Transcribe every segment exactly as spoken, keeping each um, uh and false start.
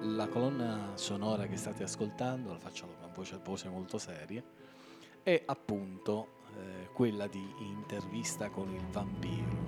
La colonna sonora che state ascoltando, la faccio con voce, voce molto seria, è appunto eh, quella di Intervista con il vampiro.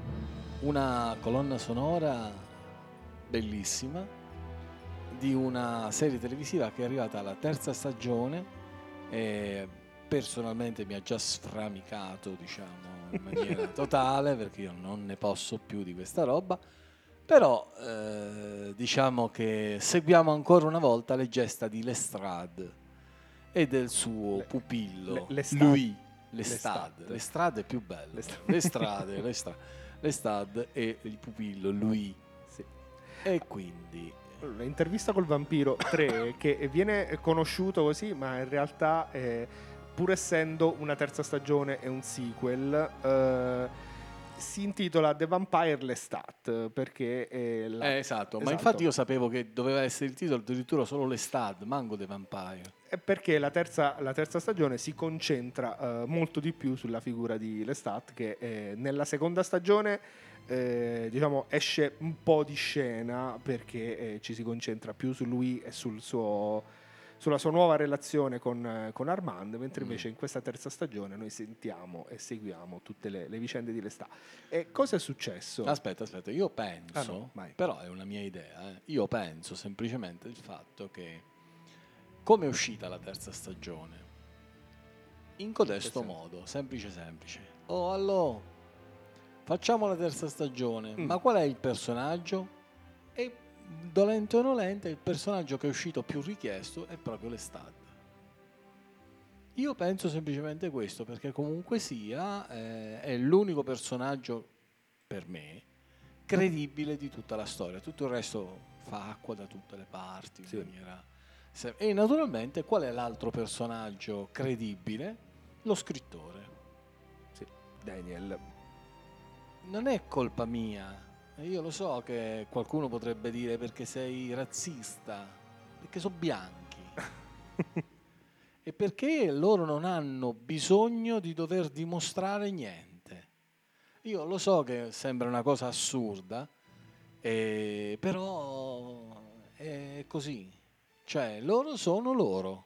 Una colonna sonora bellissima di una serie televisiva che è arrivata alla terza stagione e personalmente mi ha già sframicato, diciamo, in maniera totale, perché io non ne posso più di questa roba. Però eh, diciamo che seguiamo ancora una volta le gesta di Lestrade e del suo Le- pupillo, le- Lestat- lui, Lestrade. Lestat. Lestrade è più bello. Lestat. Lestrade, Lestra- Lestrade e il pupillo, lui. Sì. E quindi... Allora, Intervista col vampiro tre, che viene conosciuto così, ma in realtà, eh, pur essendo una terza stagione e un sequel, eh, si intitola The Vampire Lestat, perché è la- Eh, esatto, ma esatto. infatti io sapevo che doveva essere il titolo addirittura solo Lestrade, manco The Vampire. È perché la terza, la terza stagione si concentra eh, molto di più sulla figura di Lestat, che eh, nella seconda stagione eh, diciamo esce un po' di scena, perché eh, ci si concentra più su lui e sul suo, sulla sua nuova relazione con, eh, con Armand, mentre invece Mm. in questa terza stagione noi sentiamo e seguiamo tutte le, le vicende di Lestat. E cosa è successo? Aspetta, aspetta, io penso, Ah, no, vai. però è una mia idea, eh, io penso semplicemente il fatto che, come è uscita la terza stagione, in codesto senso? modo, semplice semplice, oh allora, facciamo la terza stagione, Mm. ma qual è il personaggio? E dolente o nolente, il personaggio che è uscito più richiesto è proprio Lestat. Io penso semplicemente questo, perché comunque sia, eh, è l'unico personaggio, per me, credibile di tutta la storia. Tutto il resto fa acqua da tutte le parti. In Sì. maniera se- E naturalmente qual è l'altro personaggio credibile? Lo scrittore. Sì, Daniel. Non è colpa mia. E io lo so che qualcuno potrebbe dire perché sei razzista, perché sono bianchi. E perché loro non hanno bisogno di dover dimostrare niente. Io lo so che sembra una cosa assurda, eh, però è così. Cioè, loro sono loro.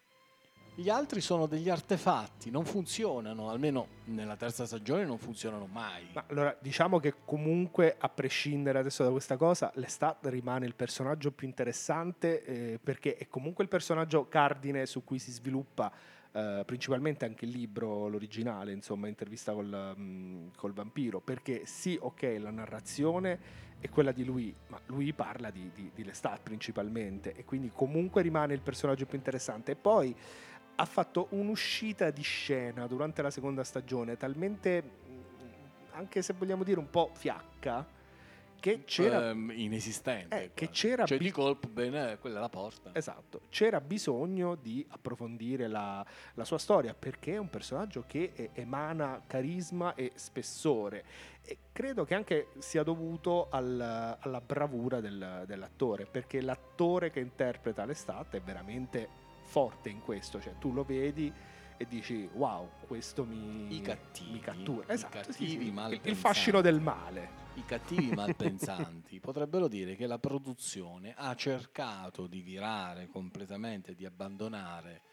Gli altri sono degli artefatti, non funzionano, almeno nella terza stagione non funzionano mai. Ma allora, diciamo che comunque, a prescindere adesso da questa cosa, Lestat rimane il personaggio più interessante, eh, perché è comunque il personaggio cardine su cui si sviluppa eh, principalmente anche il libro, l'originale, insomma, Intervista col, mm, col vampiro, perché sì, ok, la narrazione è quella di lui, ma lui parla di, di, di Lestat principalmente, e quindi comunque rimane il personaggio più interessante. E poi ha fatto un'uscita di scena durante la seconda stagione talmente, mh, anche se vogliamo dire un po' fiacca, che c'era Ehm, inesistente. eh, che quasi. c'era Cioè bi- di colpo, bene, quella è la porta. esatto, c'era bisogno di approfondire la, la sua storia, perché è un personaggio che eh, emana carisma e spessore, e credo che anche sia dovuto al- alla bravura del- dell'attore, perché l'attore che interpreta Lestat è veramente forte in questo, cioè tu lo vedi e dici wow, questo mi, I cattivi, mi cattura. i Esatto, sì, cattivi sì, il- il malpensanti. fascino del male. I cattivi malpensanti potrebbero dire che la produzione ha cercato di virare completamente, di abbandonare,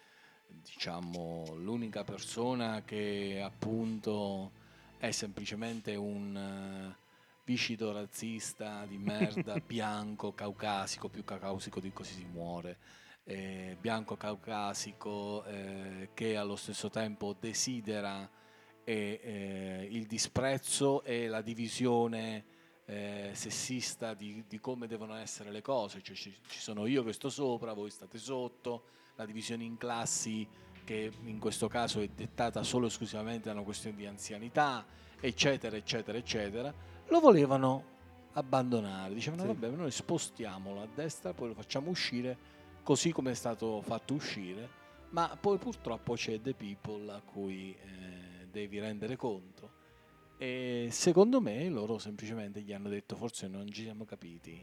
diciamo, l'unica persona che appunto è semplicemente un eh, viscido razzista di merda, bianco, caucasico, più caucasico di così si muore, eh, bianco caucasico eh, che allo stesso tempo desidera e eh, il disprezzo e la divisione eh, sessista di, di come devono essere le cose, cioè ci, ci sono io che sto sopra, voi state sotto, la divisione in classi che in questo caso è dettata solo e esclusivamente da una questione di anzianità, eccetera, eccetera, eccetera, lo volevano abbandonare, dicevano Sì. vabbè, noi spostiamolo a destra, poi lo facciamo uscire così come è stato fatto uscire, ma poi purtroppo c'è The People a cui eh, devi rendere conto, e secondo me loro semplicemente gli hanno detto forse non ci siamo capiti,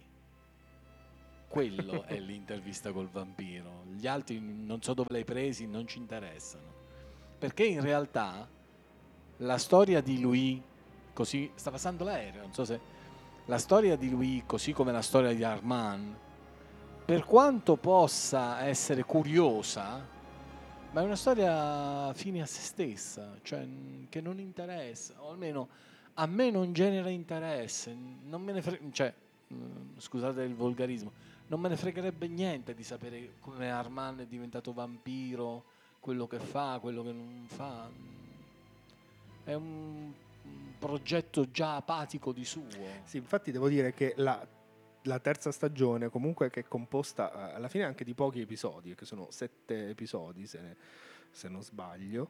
quello è l'intervista col vampiro, gli altri non so dove l'hai presi, non ci interessano, perché in realtà la storia di lui, così sta passando l'aereo, non so se la storia di lui così come la storia di Armand per quanto possa essere curiosa, ma è una storia fine a se stessa, cioè n- che non interessa, o almeno a me non genera interesse, n- non me ne fre- cioè, mm, scusate il volgarismo, non me ne fregherebbe niente di sapere come Armand è diventato vampiro, quello che fa, quello che non fa. È un, un progetto già apatico di suo. Sì, infatti devo dire che la, la terza stagione comunque che è composta eh, alla fine anche di pochi episodi, che sono sette episodi se, ne- se non sbaglio,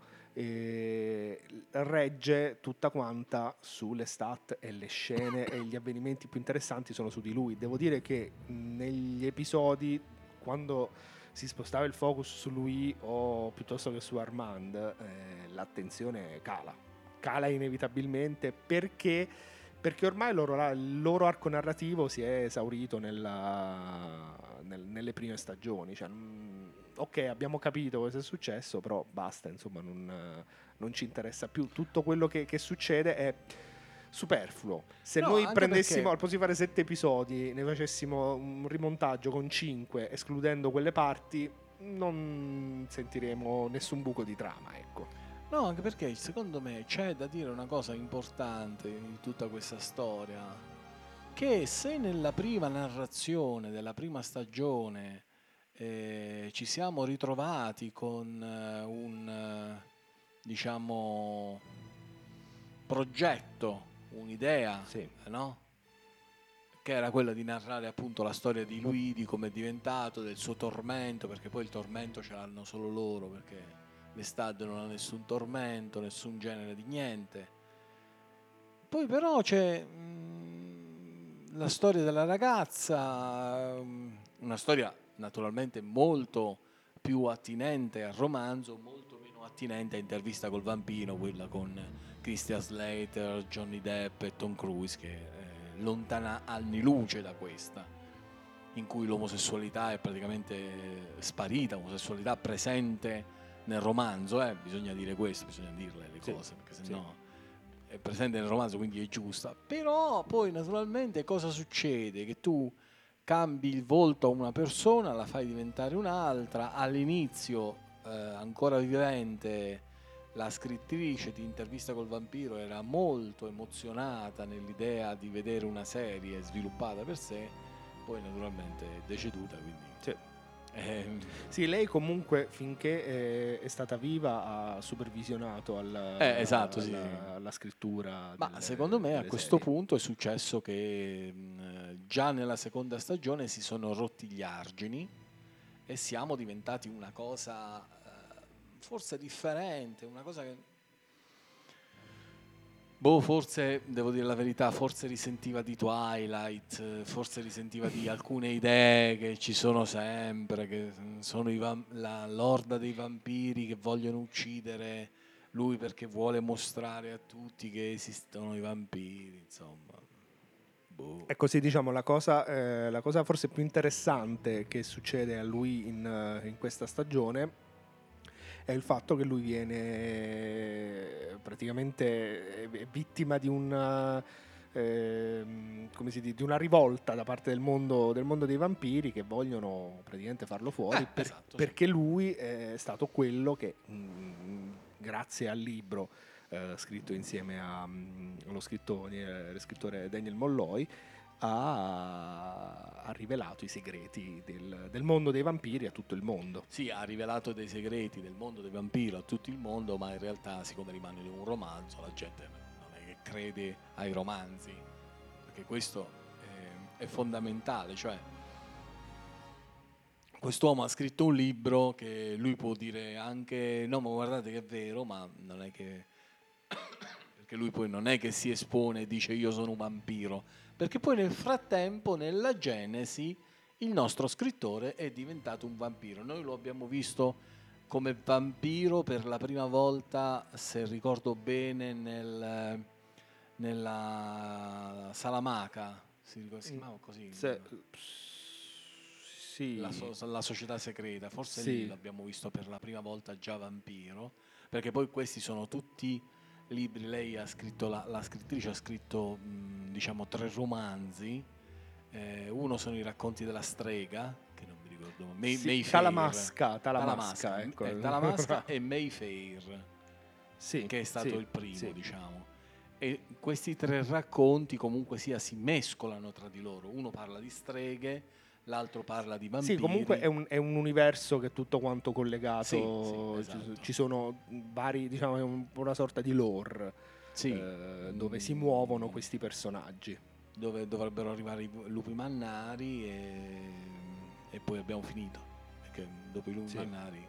e regge tutta quanta sulle stat e le scene e gli avvenimenti più interessanti sono su di lui. Devo dire che mh, negli episodi, quando si spostava il focus su lui o piuttosto che su Armand, eh, l'attenzione cala. Cala inevitabilmente perché perché ormai il loro, il loro arco narrativo si è esaurito nella, nel- nelle prime stagioni. Cioè, mm, ok, abbiamo capito cosa è successo, però basta, insomma, non, eh, non ci interessa più. Tutto quello che, che succede è superfluo. Se No, noi anche prendessimo, perché al posto di fare sette episodi, ne facessimo un rimontaggio con cinque, escludendo quelle parti, non sentiremo nessun buco di trama, ecco. No, anche perché secondo me c'è da dire una cosa importante in tutta questa storia, che se nella prima narrazione della prima stagione eh, ci siamo ritrovati con eh, un, eh, diciamo, progetto, un'idea, Sì. no? Che era quella di narrare appunto la storia di lui, di come è diventato, del suo tormento, perché poi il tormento ce l'hanno solo loro, perché l'estate non ha nessun tormento, nessun genere di niente. Poi però c'è mh, la storia della ragazza, mh, una storia naturalmente molto più attinente al romanzo, molto meno attinente a Intervista col vampiro, quella con Christian Slater, Johnny Depp e Tom Cruise, che è lontana anni luce da questa, in cui l'omosessualità è praticamente sparita, omosessualità presente nel romanzo, eh, bisogna dire questo, bisogna dirle le Sì, cose, perché sì. sennò è presente nel romanzo, quindi è giusta. Però poi naturalmente cosa succede? Che tu cambi il volto a una persona, la fai diventare un'altra, all'inizio eh, ancora vivente la scrittrice di Intervista col vampiro era molto emozionata nell'idea di vedere una serie sviluppata per sé, poi naturalmente è deceduta, quindi Sì. eh, Sì, lei comunque finché eh, è stata viva ha supervisionato alla, eh, esatto, sì, sì. alla- alla scrittura Ma delle, secondo me a delle questo serie. punto è successo che mh, già nella seconda stagione si sono rotti gli argini e siamo diventati una cosa eh, forse differente, una cosa che boh, forse devo dire la verità, forse risentiva di Twilight, eh, forse risentiva di alcune idee che ci sono sempre, che sono i vam- la l'orda dei vampiri che vogliono uccidere lui perché vuole mostrare a tutti che esistono i vampiri, insomma. Boh. E così diciamo la cosa, eh, la cosa forse più interessante che succede a lui in, eh, in questa stagione è il fatto che lui viene eh, praticamente è- è vittima di una, ehm, come si dice, di una rivolta da parte del mondo, del mondo dei vampiri che vogliono praticamente farlo fuori Eh, per- esatto, sì. perché lui è stato quello che mh, grazie al libro eh, scritto insieme a, mh, allo scrittore, eh, scrittore Daniel Molloy ha, ha rivelato i segreti del, del mondo dei vampiri a tutto il mondo. Sì, ha rivelato dei segreti del mondo dei vampiri a tutto il mondo, ma in realtà, siccome rimane un romanzo, la gente non è che crede ai romanzi, perché questo è, è fondamentale. Cioè, quest'uomo ha scritto un libro che lui può dire anche: no, ma guardate che è vero, ma non è che. Perché lui poi non è che si espone e dice io sono un vampiro, perché poi nel frattempo, nella Genesi, il nostro scrittore è diventato un vampiro. Noi lo abbiamo visto come vampiro per la prima volta, se ricordo bene, nel, nella Salamaca, si, ricorda- si chiamava così, Se- la, sì, so- la società segreta, forse lì sì, l'abbiamo visto per la prima volta già vampiro, perché poi questi sono tutti libri, lei ha scritto, la, la scrittrice ha scritto mh, diciamo tre romanzi, eh, uno sono i racconti della strega, che non ricordo. May, Sì, Mayfair. Talamasca, Talamasca, Talamasca, ecco. eh, Talamasca e Mayfair, Sì, che è stato sì, il primo, sì. diciamo. E questi tre racconti comunque sia si mescolano tra di loro. Uno parla di streghe, l'altro parla di vampiri. Sì, comunque è un, è un universo che è tutto quanto Sì, collegato, sì, ci, esatto. ci sono vari, diciamo, è un- una sorta di lore Sì, eh, dove mm, si muovono questi personaggi. dove dovrebbero arrivare i lupi mannari e, e poi abbiamo finito, perché dopo i lupi Sì. mannari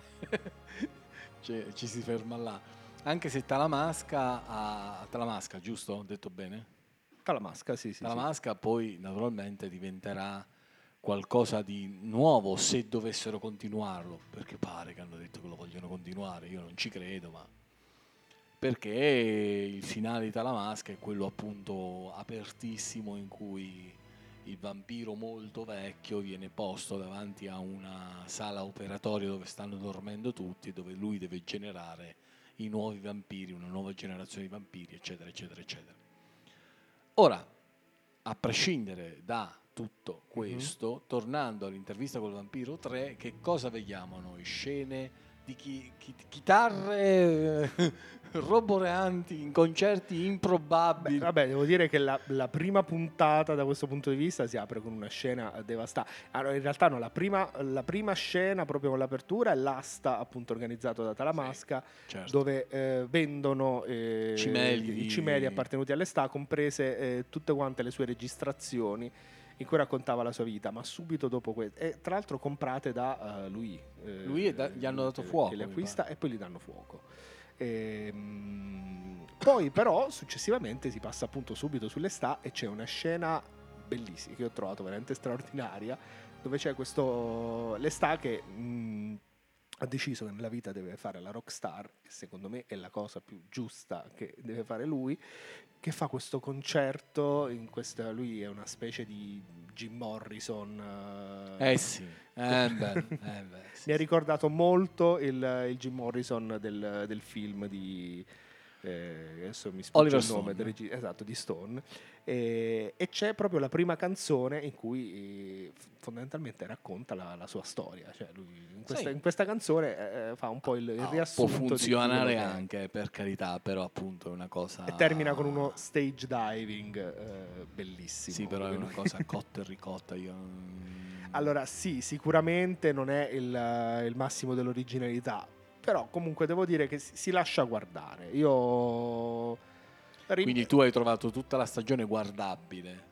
cioè, ci si ferma là. Anche se Talamasca ha Talamasca, giusto? Ho detto bene? Talamasca, sì, sì, sì. Talamasca poi naturalmente diventerà qualcosa di nuovo se dovessero continuarlo, perché pare che hanno detto che lo vogliono continuare, io non ci credo, ma perché il finale di Talamasca è quello appunto apertissimo in cui il vampiro molto vecchio viene posto davanti a una sala operatoria dove stanno dormendo tutti e dove lui deve generare i nuovi vampiri, una nuova generazione di vampiri, eccetera, eccetera, eccetera. Ora, a prescindere da tutto questo, mm-hmm. tornando all'intervista col Vampiro tre, che cosa vediamo noi? Scene di chi, chi, chitarre roboreanti in concerti improbabili. Beh, vabbè, devo dire che la, la prima puntata da questo punto di vista si apre con una scena devastante. Allora, in realtà no, la prima, la prima scena proprio con l'apertura è l'asta appunto organizzato da Talamasca, sì, certo. dove eh, vendono eh, cimeli, i di... cimeli appartenuti all'Esta, comprese eh, tutte quante le sue registrazioni in cui raccontava la sua vita, ma subito dopo questo, e tra l'altro comprate da uh, lui. Eh, lui da, gli hanno dato che, fuoco. Che le acquista e poi gli danno fuoco. E, poi però successivamente si passa appunto subito sull'Esta e c'è una scena bellissima che ho trovato veramente straordinaria, dove c'è questo l'Esta che mh, ha deciso che nella vita deve fare la rockstar, che secondo me è la cosa più giusta che deve fare lui, che fa questo concerto in questa, lui è una specie di Jim Morrison. Eh sì, eh beh, eh beh, sì, mi ha ricordato molto il, il Jim Morrison del, del film di eh, adesso mi sfugge il nome del reg- esatto, di Stone, e, e c'è proprio la prima canzone in cui eh, fondamentalmente racconta la, la sua storia, cioè lui in questa, sì. in questa canzone eh, fa un po' il, il ah, riassunto può funzionare di, di anche, per carità, però appunto è una cosa e termina con uno stage diving eh, bellissimo. Sì, però è una cosa cotta e ricotta. Io... Allora sì, sicuramente non è il, il massimo dell'originalità, però comunque devo dire che si, si lascia guardare. Io quindi tu hai trovato tutta la stagione guardabile?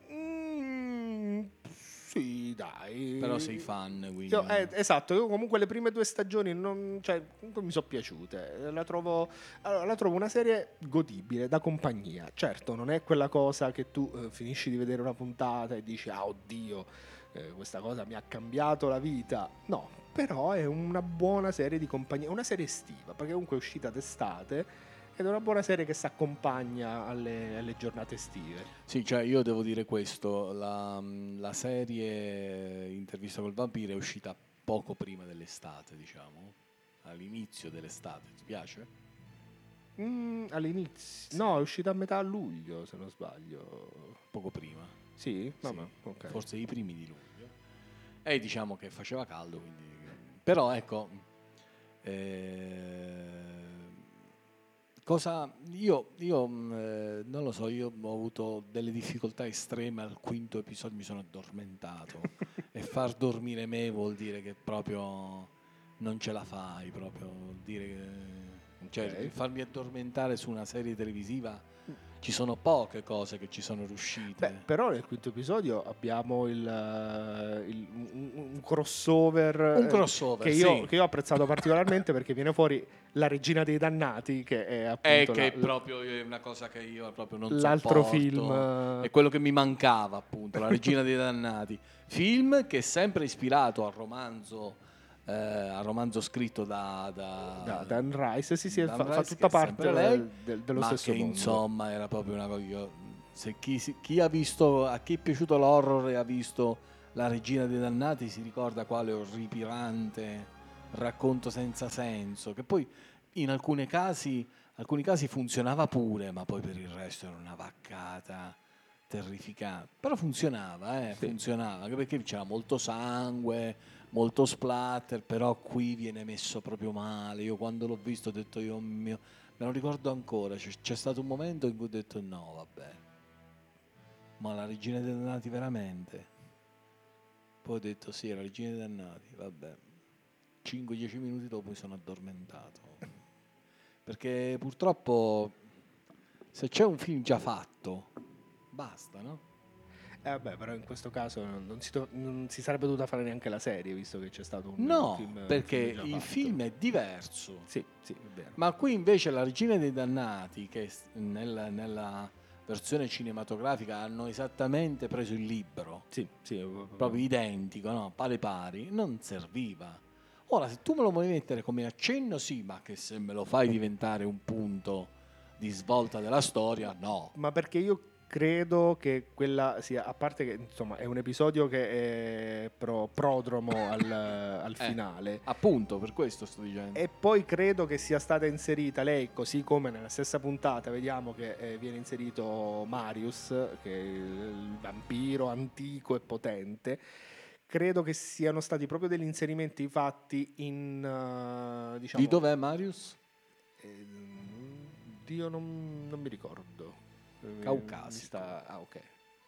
Mm, sì, dai. Però sei fan, quindi... Io, eh, esatto, io comunque le prime due stagioni non, cioè, comunque mi sono piaciute. La trovo, allora, la trovo una serie godibile, da compagnia. Certo, non è quella cosa che tu eh, finisci di vedere una puntata e dici, ah, oddio, eh, questa cosa mi ha cambiato la vita. No, però è una buona serie di compagnia, una serie estiva, perché comunque è uscita d'estate ed è una buona serie che si accompagna alle, alle giornate estive. Sì, cioè io devo dire questo, la, la serie Intervista col Vampiro è uscita poco prima dell'estate, diciamo, all'inizio dell'estate, ti piace? Mm, all'inizio, no, è uscita a metà luglio se non sbaglio. Poco prima. Sì? Vabbè, sì. Okay. Forse i primi di luglio. E diciamo che faceva caldo, quindi... Però ecco... Eh... Cosa, io, io eh, non lo so, io ho avuto delle difficoltà estreme al quinto episodio, mi sono addormentato e far dormire me vuol dire che proprio non ce la fai, proprio vuol dire che, cioè, Okay. farmi addormentare su una serie televisiva, ci sono poche cose che ci sono riuscite. Beh, però nel quinto episodio abbiamo il, il un, un crossover, un crossover che, io, sì. che io ho apprezzato particolarmente perché viene fuori la Regina dei Dannati, che è appunto è che la, è proprio una cosa che io proprio non l'altro sopporto. film, è quello che mi mancava, appunto, la Regina dei Dannati, film che è sempre ispirato al romanzo eh, al romanzo scritto da, da, da Dan Rice, sì sì, Dan fa, Rice, fa tutta parte lei, del, dello ma stesso che mondo. Insomma era proprio una cosa, io, se chi, chi ha visto, a chi è piaciuto l'horror e ha visto la Regina dei Dannati si ricorda quale orripilante racconto senza senso, che poi in alcuni casi alcuni casi funzionava pure, ma poi per il resto era una vaccata terrificante. Però funzionava, eh, Sì. funzionava, anche perché c'era molto sangue, molto splatter, però qui viene messo proprio male. Io quando l'ho visto ho detto, io mio, me lo ricordo ancora, c'è, c'è stato un momento in cui ho detto no, vabbè, ma la Regina dei Dannati veramente? Poi ho detto sì, la Regina dei Dannati, vabbè. cinque dieci minuti dopo mi sono addormentato. Perché purtroppo se c'è un film già fatto, basta, no? Eh vabbè, però in questo caso non si, do- non si sarebbe dovuta fare neanche la serie, visto che c'è stato un, un No, film, un perché film già il fatto. film è diverso. Sì, sì, è vero. Ma qui invece la Regina dei Dannati, che s- nella, nella versione cinematografica hanno esattamente preso il libro, Sì, sì, è proprio identico, no? Pari pari, non serviva. Ora, se tu me lo vuoi mettere come accenno, sì, ma che se me lo fai diventare un punto di svolta della storia, no. Ma perché io credo che quella sia, a parte che insomma è un episodio che è pro- prodromo al, al Eh, finale, appunto, per questo sto dicendo. e poi credo che sia stata inserita lei, così come nella stessa puntata vediamo che eh, viene inserito Marius, che è il vampiro antico e potente. Credo che siano stati proprio degli inserimenti fatti in, eh, Di diciamo, dov'è Marius? eh, Dio non, non mi ricordo. Eh, Mi mi Caucasico. sta, ah, ok.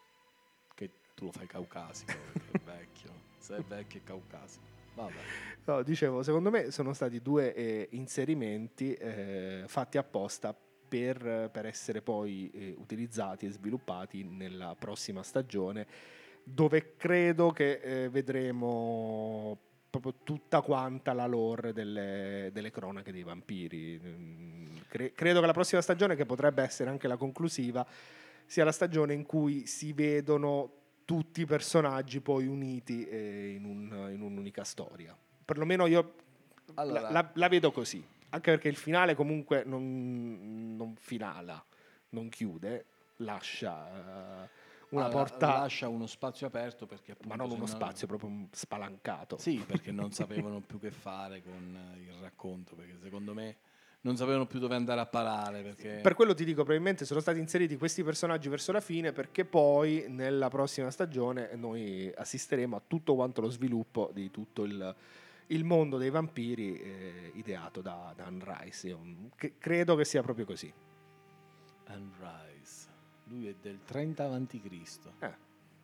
Che tu lo fai caucasico perché è vecchio. Se è vecchio è caucasico. Vabbè. No, dicevo, secondo me sono stati due eh, inserimenti eh, fatti apposta per, per essere poi eh, utilizzati e sviluppati nella prossima stagione, dove credo che eh, vedremo proprio tutta quanta la lore delle, delle cronache dei vampiri. Mm, cre- credo che la prossima stagione, che potrebbe essere anche la conclusiva, sia la stagione in cui si vedono tutti i personaggi poi uniti eh, in, un- in un'unica storia. Perlomeno io la, Allora, la- la vedo così, anche perché il finale comunque non, non finala, non chiude, lascia eh, una allora, porta, lascia uno spazio aperto perché ma appunto non se uno no... spazio, proprio un spalancato. Sì, perché non sapevano più che fare con eh, il racconto, perché secondo me non sapevano più dove andare a parare, perché... Per quello ti dico, probabilmente sono stati inseriti questi personaggi verso la fine, perché poi nella prossima stagione noi assisteremo a tutto quanto lo sviluppo di tutto il, il mondo dei vampiri eh, ideato da, da Anne Rice. Io mm, che- credo che sia proprio così. Anne Rice, lui è del trenta avanti Cristo. Eh,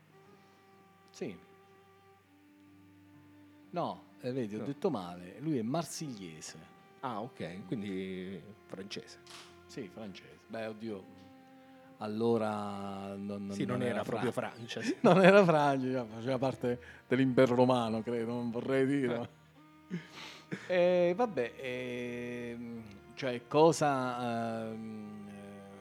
Sì. No, eh, vedi, ho no. detto male, lui è marsigliese. Ah, ok, quindi francese. Sì, francese. Beh, oddio, allora non, non- Sì, non non era era proprio Francia. Francia. Sì. Non era Francia, faceva parte dell'impero romano, credo, non vorrei dire. Eh. ma- E vabbè, ehm, cioè cosa... ehm,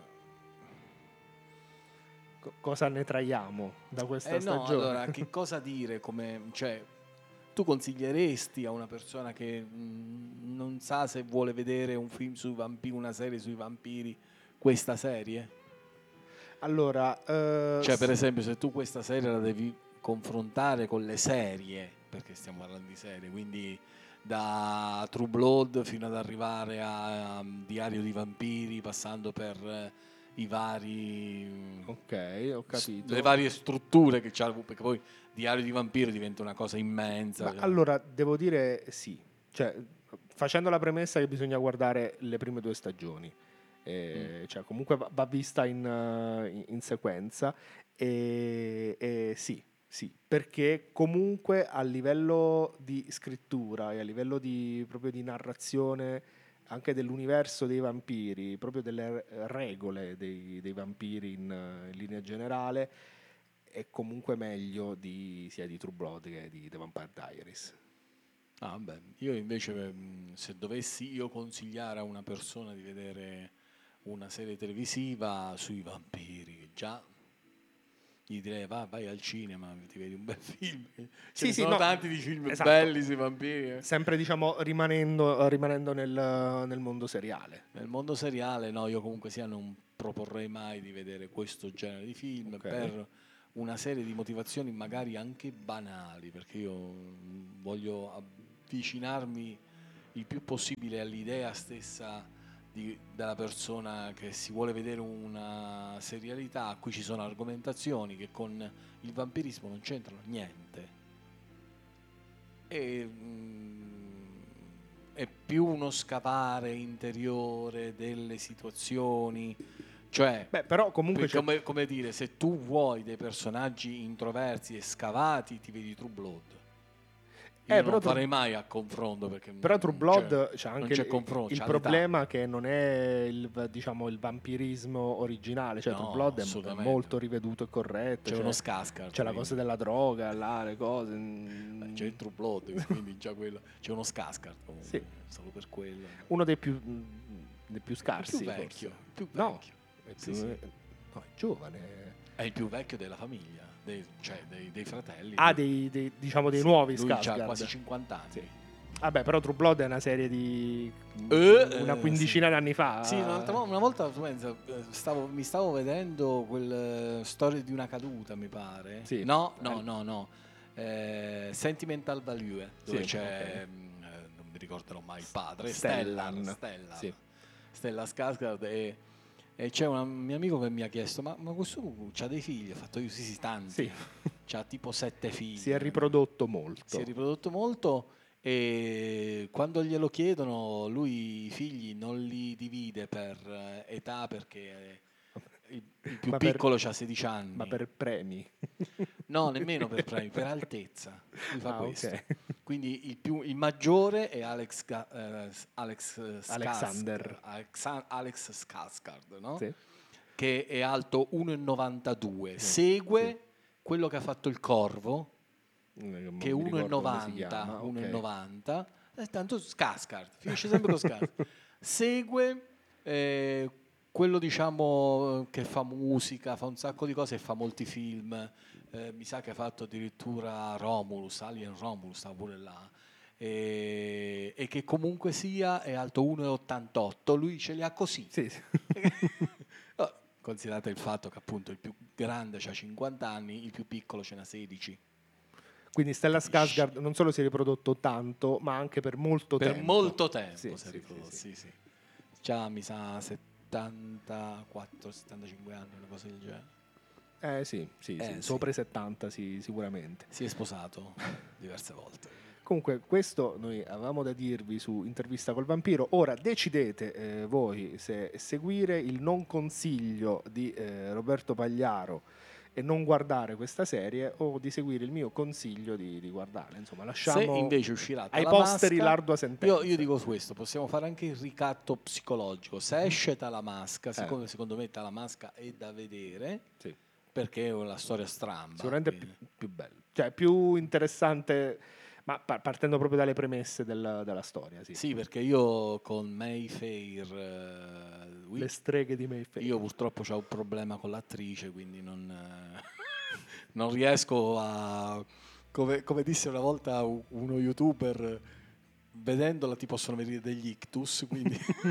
Co- cosa ne traiamo da eh, questa eh, no, stagione? allora, che cosa dire come... Cioè, tu consiglieresti a una persona che mm, non sa se vuole vedere un film sui vampiri, una serie sui vampiri, questa serie? Allora, eh, Cioè, per s- esempio, se tu questa serie la devi confrontare con le serie, perché stiamo parlando di serie, quindi da True Blood fino ad arrivare a, um, Diario di Vampiri, passando per eh, i vari, mm, ok, ho s- capito. le varie strutture che c'ha, perché poi Diario di Vampiro diventa una cosa immensa. Ma Cioè. allora, devo dire sì. Cioè, facendo la premessa che bisogna guardare le prime due stagioni. Mm. Eh, cioè, comunque va, va vista in, eh, in- in sequenza. E, e sì, sì, perché comunque a livello di scrittura e a livello di, proprio di narrazione anche dell'universo dei vampiri, proprio delle regole dei, dei vampiri in, in linea generale, è comunque meglio di, sia di True Blood che di The Vampire Diaries. Ah, beh, io invece, mm, se dovessi io consigliare a una persona di vedere una serie televisiva sui vampiri, già gli direi va, vai al cinema, ti vedi un bel film. Ce Sì, ne sì, sono no, tanti di film esatto. belli sui vampiri. eh. Sempre diciamo rimanendo, rimanendo nel, nel mondo seriale. Nel mondo seriale, no, io comunque sia non proporrei mai di vedere questo genere di film Ok. per una serie di motivazioni magari anche banali, perché io mm, voglio avvicinarmi il più possibile all'idea stessa di- della persona che si vuole vedere una serialità a cui ci sono argomentazioni che con il vampirismo non c'entrano niente. è, mm, è più uno scavare interiore delle situazioni, cioè Beh, però comunque per- c'è- come, come dire, se tu vuoi dei personaggi introversi e scavati ti vedi True Blood. Io Eh, non però True- farei mai a confronto perché Però non True c'è, Blood c'ha non anche c'è il, confronto, il c'ha l'età. problema che non è il, diciamo, il vampirismo originale, cioè No, True Blood è- è, assolutamente. molto riveduto e corretto, C'è cioè, uno Skarsgård, c'è la quindi. cosa della droga, là, le cose. Beh, mm, c'è il True Blood, quindi già quello. C'è uno Skarsgård comunque, Sì. solo per quello. Uno dei più, mm, dei più Il scarsi, più vecchio, forse. il più No, vecchio. è, Sì, più, sì. no, è giovane. È il più vecchio della famiglia, dei, cioè dei, dei fratelli. Ah, Lui- dei, dei- diciamo dei sì, nuovi lui ha Skarsgård. quasi cinquanta anni. Sì. Vabbè, però True Blood è una serie di Eh, una eh, quindicina sì. d'anni fa. Sì, un'altra vo- una volta tu pensa, eh, stavo- mi stavo vedendo quel eh, storia di una caduta, mi pare. Sì. No, no, no, no. Eh, Sentimental Value, dove Sì, c'è, ok. mm, eh, non mi ricorderò mai il padre, Stellan. Stellar, Stellar, Sì. Stella Skarsgård e, e c'è un mio amico che mi ha chiesto ma, ma questo c'ha dei figli? Ho fatto io sì sì tanti, Sì. c'ha tipo sette figli. Si è riprodotto molto. Si è riprodotto molto e quando glielo chiedono lui i figli non li divide per eh, età perché il, il più Ma per- piccolo ha sedici anni. Ma per premi. No, nemmeno per premi, per altezza. Lui fa Ah, questo. ok. Quindi il, più, il maggiore è Alex, Ga- eh, Alex eh, Alexander. Skarsgård, Alexa- Alex Skarsgård, no? Sì. Che è alto uno virgola novantadue. Sì, Segue quello che ha fatto il Corvo, Non che è mi ricordo come si uno virgola novanta. chiama, ok. uno virgola novanta. Eh, tanto Skarsgård, finisce sempre con Skarsgård. Segue eh, quello diciamo che fa musica, fa un sacco di cose e fa molti film. Eh, mi sa che ha fatto addirittura Romulus, Alien Romulus, stava pure là. E, e che comunque sia è alto uno virgola ottantotto, lui ce li ha così. Sì, sì. Oh, considerate il fatto che appunto il più grande ha cinquanta anni, il più piccolo ce n'ha sedici. Quindi Stella Capisci? Skarsgård non solo si è riprodotto tanto, ma anche per molto Per tempo. molto tempo Sì, si è sì, riprodotto, sì, sì. sì, sì. Già mi sa settantaquattro settantacinque anni, una cosa del genere. Eh sì, sì, Eh, sì. sì. Sopra i settanta, sì, sicuramente. Si è sposato diverse volte. Comunque, questo noi avevamo da dirvi su Intervista col Vampiro. Ora decidete eh, voi se seguire il non consiglio di eh, Roberto Pagliaro e non guardare questa serie o di seguire il mio consiglio di, di guardarla. Insomma, lasciamo Se invece uscirà ai Tala posteri Masca, l'ardua sentenza. io, io dico questo, possiamo fare anche il ricatto psicologico. Se esce Talamasca, siccome secondo me Talamasca è da vedere, Sì. perché è una storia stramba. Sicuramente quindi- più, più bello, cioè più interessante, ma pa- partendo proprio dalle premesse della, della storia. Sì. Sì, perché io con Mayfair, eh, Wi- Le streghe di Mayfair. io purtroppo ho un problema con l'attrice, quindi non, eh, non riesco a... Come, come disse una volta u- uno youtuber, vedendola ti possono venire degli ictus, quindi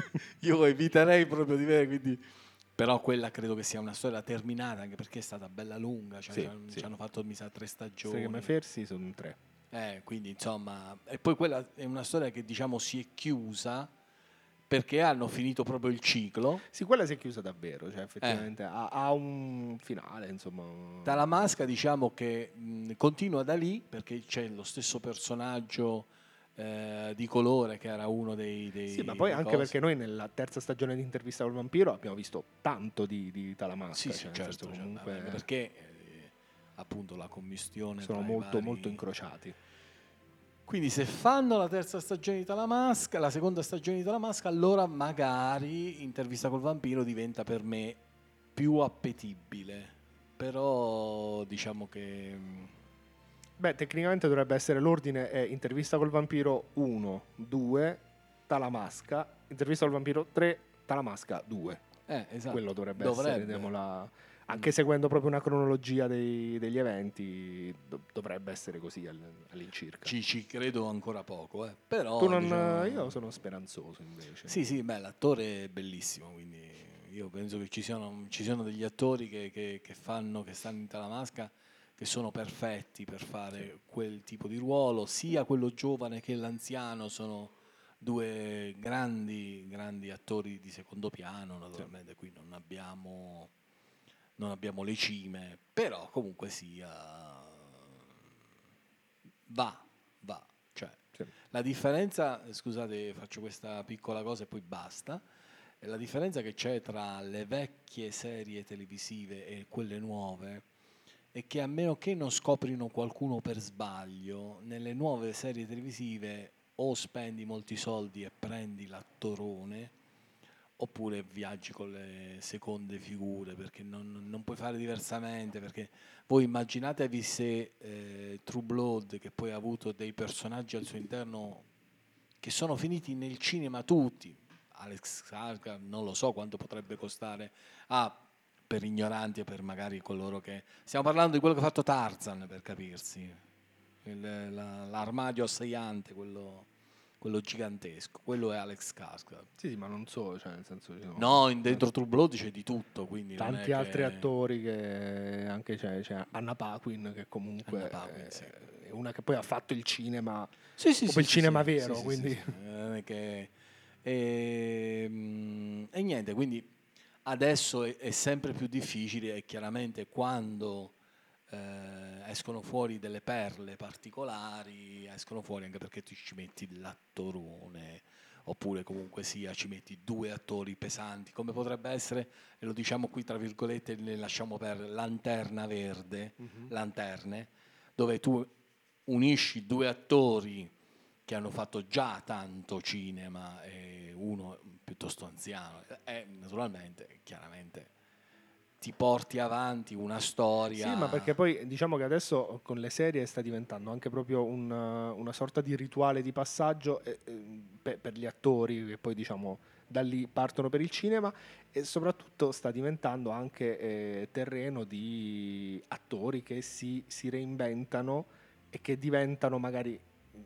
io eviterei proprio di vedere, quindi... Però quella credo che sia una storia terminata, anche perché è stata bella lunga, cioè Sì, ci hanno- sì. ci hanno fatto mi sa tre Streghe stagioni. Mayfair sì, sono tre. Eh, quindi insomma, e poi quella è una storia che diciamo si è chiusa perché hanno finito proprio il ciclo. Sì, quella si è chiusa davvero, cioè effettivamente ha, ha un finale, insomma. Talamasca diciamo che mh, continua da lì perché c'è lo stesso personaggio eh, di colore che era uno dei... dei Sì, ma poi dei anche cosi. perché noi nella terza stagione di Intervista col Vampiro abbiamo visto tanto di, di Talamasca. Sì, sì, cioè, nel certo, senso, certo, comunque vabbè, perché eh, appunto la commistione sono tra i molto, vari- molto incrociati. Quindi se fanno la terza stagione di Talamasca, la seconda stagione di Talamasca, allora magari Intervista col Vampiro diventa per me più appetibile. Però diciamo che... mm, Beh, tecnicamente dovrebbe essere l'ordine è Intervista col Vampiro uno, due, Talamasca, Intervista col Vampiro tre, Talamasca due. Eh, esatto. Quello dovrebbe, Dovrebbe. essere, diciamo, la- anche seguendo proprio una cronologia dei- degli eventi, do- dovrebbe essere così all- all'incirca. Ci, ci credo ancora poco, eh. Però... Tu non, diciamo- io sono speranzoso invece. Sì, sì, beh, l'attore è bellissimo, quindi io penso che ci siano, ci siano degli attori che, che- che fanno, che stanno in Talamasca, che sono perfetti per fare quel tipo di ruolo, sia quello giovane che l'anziano sono due grandi, grandi attori di secondo piano, naturalmente qui non abbiamo, non abbiamo le cime, però comunque sia, va, va. Sì. La differenza, scusate, faccio questa piccola cosa e poi basta. La differenza che c'è tra le vecchie serie televisive e quelle nuove è che, a meno che non scoprino qualcuno per sbaglio, nelle nuove serie televisive o spendi molti soldi e prendi l'attorone, oppure viaggi con le seconde figure, perché non, non puoi fare diversamente. Perché voi immaginatevi se eh, True Blood, che poi ha avuto dei personaggi al suo interno che sono finiti nel cinema tutti, Alex Skarsgård, non lo so quanto potrebbe costare, ah, per ignoranti e per magari coloro che... Stiamo parlando di quello che ha fatto Tarzan, per capirsi, Il- la- l'armadio assaiante, quello, quello gigantesco, quello è Alex Skarsgård. Sì, sì, ma non so, cioè nel senso ci sono No, in dentro True Blood c'è di tutto, quindi non è tanti altri che... attori, che anche c'è, c'è Anna Paquin, che comunque Anna Paquin, sì. è una che poi ha fatto il cinema, Sì, sì, proprio sì, il sì, cinema sì, vero, sì, sì, quindi sì, sì. Non è che... E, mm, e niente, quindi adesso è, è sempre più difficile, e chiaramente quando eh, escono fuori delle perle particolari, escono fuori anche perché tu ci metti l'attorone, oppure comunque sia ci metti due attori pesanti, come potrebbe essere, e lo diciamo qui tra virgolette, le lasciamo per Lanterna Verde, Mhm. Lanterne, dove tu unisci due attori che hanno fatto già tanto cinema, e uno piuttosto anziano, e naturalmente, chiaramente, ti porti avanti una Sì, ma storia. perché poi diciamo che adesso con le serie sta diventando anche proprio un, una sorta di rituale di passaggio, eh, eh, pe- per gli attori che poi diciamo da lì partono per il cinema, e soprattutto sta diventando anche eh, terreno di attori che si, si reinventano e che diventano magari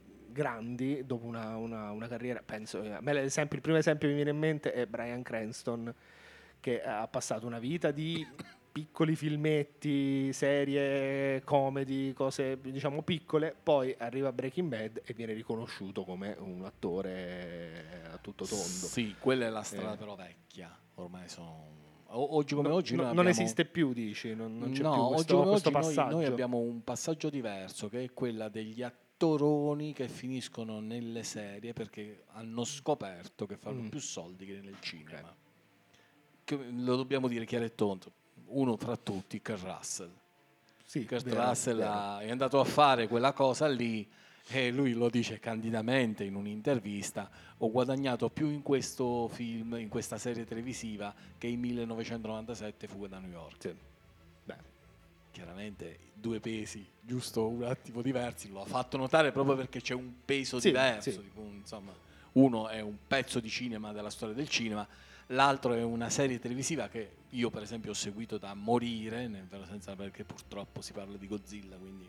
grandi dopo una, una- una carriera. Penso, eh, a me l'esempio- il primo esempio che mi viene in mente è Bryan Cranston, che ha passato una vita di piccoli filmetti, serie, comedy, cose diciamo piccole, poi arriva Breaking Bad e viene riconosciuto come un attore a tutto tondo. Sì, quella è la strada Eh, però vecchia, ormai sono... o- Oggi come no- oggi no- noi non abbiamo... esiste più, dici, non, non c'è più No, oggi questo, come questo oggi noi, noi passaggio. abbiamo un passaggio diverso, che è quella degli attoroni che finiscono nelle serie perché hanno scoperto che fanno Mm, più soldi che nel ok. cinema. Che lo dobbiamo dire chiaro e tondo. Uno fra tutti, Kurt Russell. Sì, Kurt vero, Russell vero. ha- è andato a fare quella cosa lì, e lui lo dice candidamente in un'intervista: ho guadagnato più in questo film, in questa serie televisiva, che in millenovecentonovantasette Fuga da New York. Sì. Beh, Chiaramente due pesi, giusto, un attimo diversi, lo ha fatto notare proprio perché c'è un peso sì, diverso, sì. tipo, insomma, uno è un pezzo di cinema della storia del cinema, l'altro è una serie televisiva che io per esempio ho seguito da morire, nel vero senso, perché purtroppo si parla di Godzilla, quindi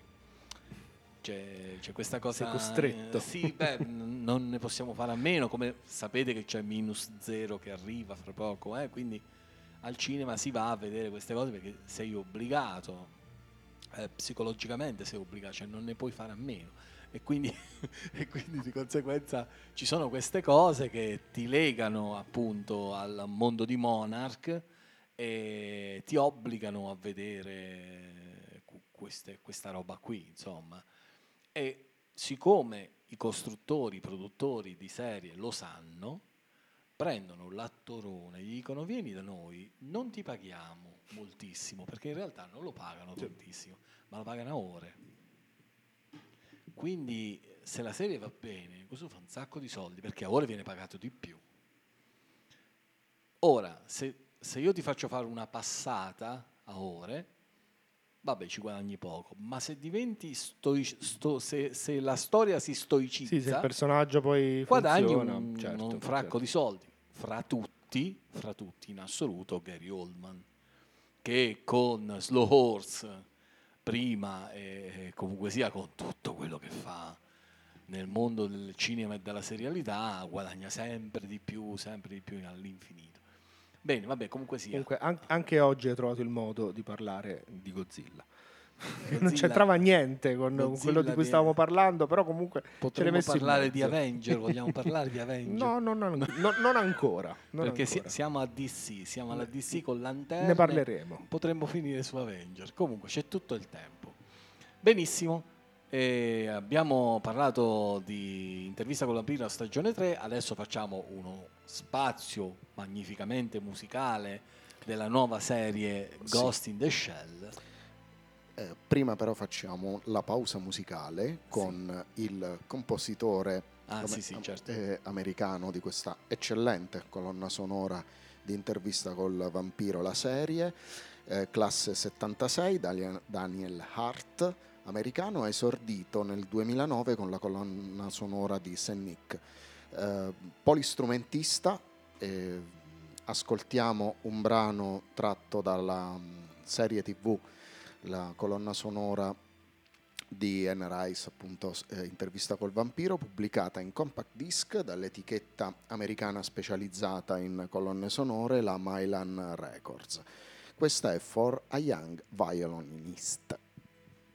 c'è, c'è questa Sei cosa, eh, costretto. sì, beh, n- non ne possiamo fare a meno, come sapete che c'è Minus Zero che arriva fra poco, eh, quindi al cinema si va a vedere queste cose perché sei obbligato, eh, psicologicamente sei obbligato, cioè non ne puoi fare a meno. E quindi, e quindi di conseguenza ci sono queste cose che ti legano appunto al mondo di Monarch e ti obbligano a vedere cu- queste- questa roba qui, insomma. E siccome i costruttori, i produttori di serie lo sanno, prendono l'attorone, gli dicono vieni da noi, non ti paghiamo moltissimo, perché in realtà non lo pagano Sì. tantissimo, ma lo pagano a ore. Quindi se la serie va bene, questo fa un sacco di soldi, perché a ore viene pagato di più. Ora, se, se io ti faccio fare una passata a ore, vabbè, ci guadagni poco, ma se diventi stoi- sto- se, se la storia si Sì, se il stoicizza, personaggio poi guadagni funziona, un, un certo, fracco certo. di soldi. Fra tutti, fra tutti in assoluto, Gary Oldman, che con Slow Horse prima, e comunque sia con tutto quello che fa nel mondo del cinema e della serialità, guadagna sempre di più, sempre di più all'infinito. Bene, vabbè, comunque sia. Comunque an- anche oggi hai trovato il modo di parlare di Godzilla. Non Godzilla, c'entrava niente con, con quello di Godzilla cui viene... stavamo parlando, però comunque ce l'hai Potremmo messo in parlare di mezzo. Avenger, vogliamo parlare di Avenger? No, no, no, no, non ancora, non Perché si- ancora. siamo a D C, siamo alla Ne, D C con ne Lanterne, parleremo. potremmo finire su Avenger. Comunque c'è tutto il tempo. Benissimo. E abbiamo parlato di Intervista con Vampiro stagione tre, adesso facciamo uno spazio magnificamente musicale della nuova serie Ghost Sì. in the Shell. Eh, prima però facciamo la pausa musicale con sì. il compositore ah, sì, sì, certo. eh, americano di questa eccellente colonna sonora di Intervista col Vampiro, la serie, eh, classe settantasei, Daniel, Daniel Hart, americano, esordito nel duemilanove con la colonna sonora di Saint Nick. Eh, polistrumentista, eh, ascoltiamo un brano tratto dalla um, serie tivù, la colonna sonora di Anne Rice, appunto, eh, Intervista col Vampiro, pubblicata in compact disc dall'etichetta americana specializzata in colonne sonore, la Mylan Records. Questa è For a Young Violinist.